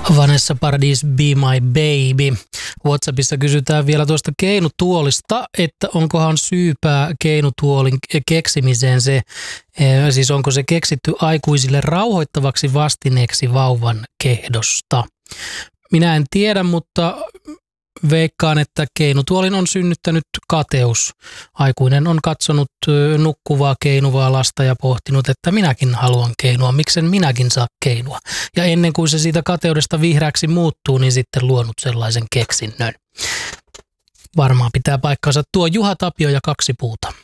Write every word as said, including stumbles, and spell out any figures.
Vanessa Paradis, Be My Baby. WhatsAppissa kysytään vielä tuosta keinutuolista, että onkohan syypää keinutuolin keksimiseen se, siis onko se keksitty aikuisille rauhoittavaksi vastineeksi vauvan kehdosta. Minä en tiedä, mutta veikkaan, että keinutuolin on synnyttänyt kateus. Aikuinen on katsonut nukkuvaa keinuvaa lasta ja pohtinut, että minäkin haluan keinua, miksen minäkin saa keinua. Ja ennen kuin se siitä kateudesta vihreäksi muuttuu, niin sitten luonut sellaisen keksinnön. Varmaan pitää paikkansa tuo Juha Tapio ja kaksi puuta.